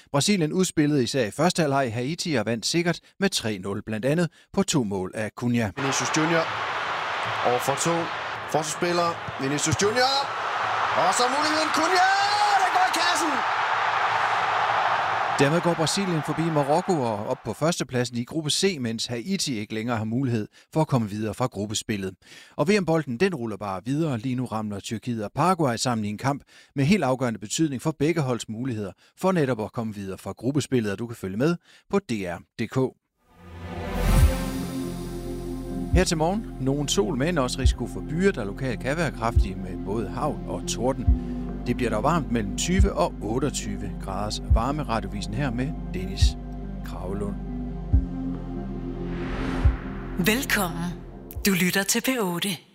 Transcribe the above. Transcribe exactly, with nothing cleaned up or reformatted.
Brasilien udspillede især i første halvleg Haiti og vandt sikkert med tre nul, blandt andet på to mål af Cunha. Vinicius Junior over for to forsvarsspillere. Vinicius Junior, og så muligheden Cunha, den går i kassen! Dermed går Brasilien forbi Marokko og op på førstepladsen i gruppe C, mens Haiti ikke længere har mulighed for at komme videre fra gruppespillet. Og V M-bolden, den ruller bare videre. Lige nu ramler Tyrkiet og Paraguay sammen i en kamp med helt afgørende betydning for begge holds muligheder for netop at komme videre fra gruppespillet, og du kan følge med på D R punktum d k. Her til morgen, nogen sol, men også risiko for byer, der lokalt kan være kraftige med både hagl og torden. Det bliver dog varmt mellem tyve og otteogtyve graders varme. Radiovisen her med Dennis Kragelund. Velkommen. Du lytter til P otte.